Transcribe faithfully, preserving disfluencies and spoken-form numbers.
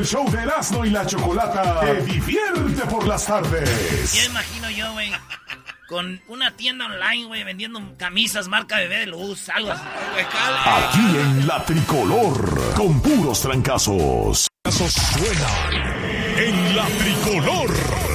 El show de Erasmo y la Chocolata te divierte por las tardes. Ya imagino yo, güey, con una tienda online, güey, vendiendo camisas marca Bebé de Luz, algo así. Aquí en La Tricolor, con puros trancazos. Suenan en La Tricolor.